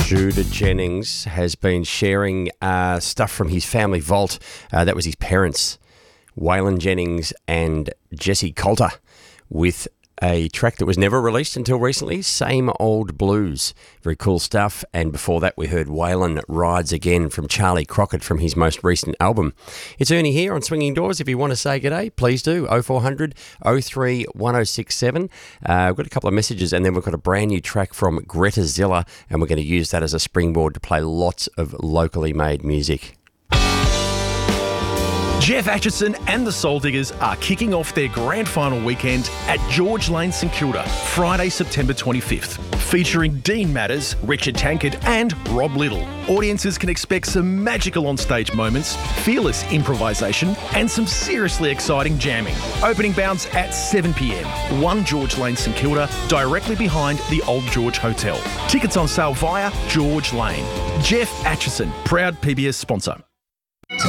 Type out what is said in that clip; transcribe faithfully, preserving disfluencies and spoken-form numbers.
Judah Jennings has been sharing uh, stuff from his family vault. Uh, that was his parents, Waylon Jennings and Jesse Coulter, with a track that was never released until recently, Same Old Blues. Very cool stuff. And before that, we heard Waylon Rides Again from Charlie Crockett from his most recent album. It's Ernie here on Swinging Doors. If you want to say g'day, please do. oh four hundred, oh three, one oh six seven. Uh, we've got a couple of messages, and then we've got a brand new track from Greta Zilla, and we're going to use that as a springboard to play lots of locally made music. Jeff Atchison and the Soul Diggers are kicking off their grand final weekend at George Lane St Kilda, Friday, September twenty-fifth, featuring Dean Matters, Richard Tankard and Rob Little. Audiences can expect some magical on-stage moments, fearless improvisation and some seriously exciting jamming. Opening bounds at seven p m, one George Lane St Kilda, directly behind the Old George Hotel. Tickets on sale via George Lane. Jeff Atchison, proud P B S sponsor.